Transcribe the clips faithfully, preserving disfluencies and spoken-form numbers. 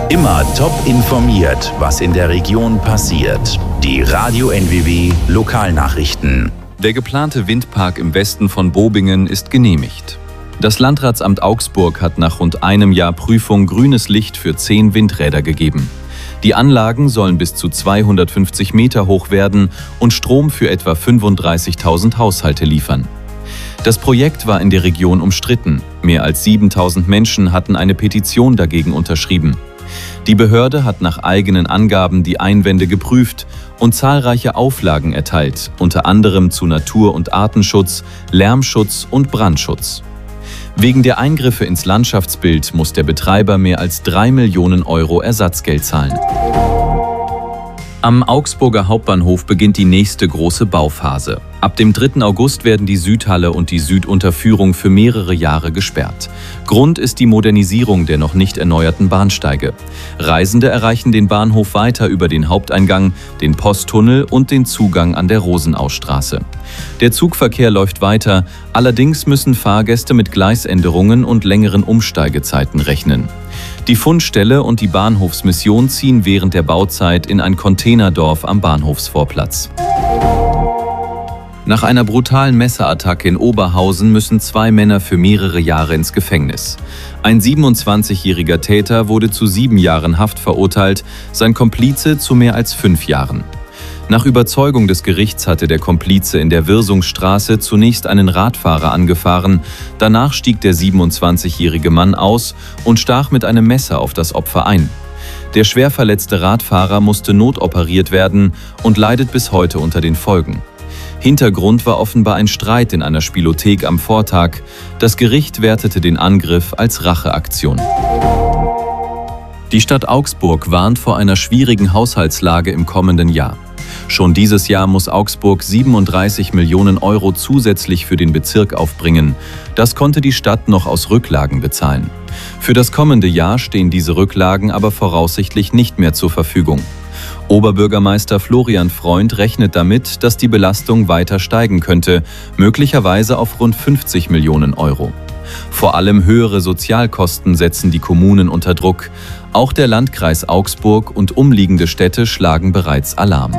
Immer top informiert, was in der Region passiert. Die Radio N W W Lokalnachrichten. Der geplante Windpark im Westen von Bobingen ist genehmigt. Das Landratsamt Augsburg hat nach rund einem Jahr Prüfung grünes Licht für zehn Windräder gegeben. Die Anlagen sollen bis zu zweihundertfünfzig Meter hoch werden und Strom für etwa fünfunddreißigtausend Haushalte liefern. Das Projekt war in der Region umstritten. Mehr als siebentausend Menschen hatten eine Petition dagegen unterschrieben. Die Behörde hat nach eigenen Angaben die Einwände geprüft und zahlreiche Auflagen erteilt, unter anderem zu Natur- und Artenschutz, Lärmschutz und Brandschutz. Wegen der Eingriffe ins Landschaftsbild muss der Betreiber mehr als drei Millionen Euro Ersatzgeld zahlen. Am Augsburger Hauptbahnhof beginnt die nächste große Bauphase. Ab dem dritten August werden die Südhalle und die Südunterführung für mehrere Jahre gesperrt. Grund ist die Modernisierung der noch nicht erneuerten Bahnsteige. Reisende erreichen den Bahnhof weiter über den Haupteingang, den Posttunnel und den Zugang an der Rosenaustraße. Der Zugverkehr läuft weiter, allerdings müssen Fahrgäste mit Gleisänderungen und längeren Umsteigezeiten rechnen. Die Fundstelle und die Bahnhofsmission ziehen während der Bauzeit in ein Containerdorf am Bahnhofsvorplatz. Nach einer brutalen Messerattacke in Oberhausen müssen zwei Männer für mehrere Jahre ins Gefängnis. Ein siebenundzwanzigjähriger Täter wurde zu sieben Jahren Haft verurteilt, sein Komplize zu mehr als fünf Jahren. Nach Überzeugung des Gerichts hatte der Komplize in der Wirsungsstraße zunächst einen Radfahrer angefahren, danach stieg der siebenundzwanzigjährige Mann aus und stach mit einem Messer auf das Opfer ein. Der schwer verletzte Radfahrer musste notoperiert werden und leidet bis heute unter den Folgen. Hintergrund war offenbar ein Streit in einer Spielothek am Vortag. Das Gericht wertete den Angriff als Racheaktion. Die Stadt Augsburg warnt vor einer schwierigen Haushaltslage im kommenden Jahr. Schon dieses Jahr muss Augsburg siebenunddreißig Millionen Euro zusätzlich für den Bezirk aufbringen. Das konnte die Stadt noch aus Rücklagen bezahlen. Für das kommende Jahr stehen diese Rücklagen aber voraussichtlich nicht mehr zur Verfügung. Oberbürgermeister Florian Freund rechnet damit, dass die Belastung weiter steigen könnte, möglicherweise auf rund fünfzig Millionen Euro. Vor allem höhere Sozialkosten setzen die Kommunen unter Druck. Auch der Landkreis Augsburg und umliegende Städte schlagen bereits Alarm.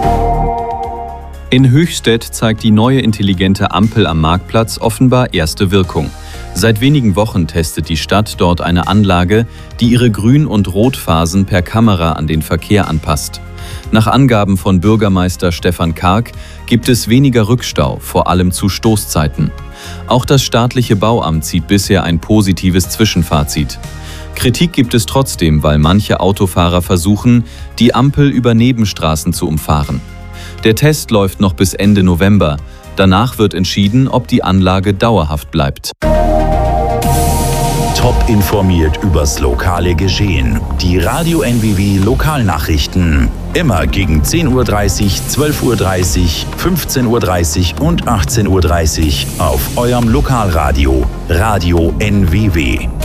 In Höchstädt zeigt die neue intelligente Ampel am Marktplatz offenbar erste Wirkung. Seit wenigen Wochen testet die Stadt dort eine Anlage, die ihre Grün- und Rotphasen per Kamera an den Verkehr anpasst. Nach Angaben von Bürgermeister Stefan Karg gibt es weniger Rückstau, vor allem zu Stoßzeiten. Auch das staatliche Bauamt zieht bisher ein positives Zwischenfazit. Kritik gibt es trotzdem, weil manche Autofahrer versuchen, die Ampel über Nebenstraßen zu umfahren. Der Test läuft noch bis Ende November. Danach wird entschieden, ob die Anlage dauerhaft bleibt. Top informiert übers lokale Geschehen. Die Radio N W W Lokalnachrichten. Immer gegen zehn Uhr dreißig, zwölf Uhr dreißig, fünfzehn Uhr dreißig und achtzehn Uhr dreißig auf eurem Lokalradio. Radio N W W.